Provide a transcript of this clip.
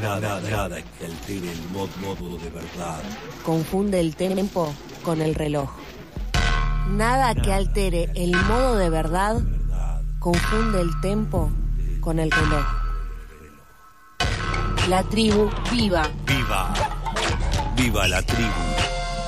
nada que altere el modo de verdad. Confunde el tempo con el reloj. Nada que altere el modo de verdad confunde el tempo con el reloj. La tribu viva. Viva la tribu.